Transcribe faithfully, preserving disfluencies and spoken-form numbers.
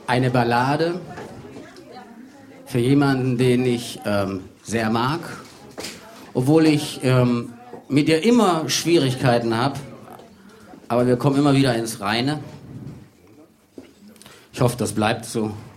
Eine Ballade für jemanden, den ich ähm, sehr mag, obwohl ich ähm, mit ihr immer Schwierigkeiten habe, aber wir kommen immer wieder ins Reine. Ich hoffe, das bleibt so.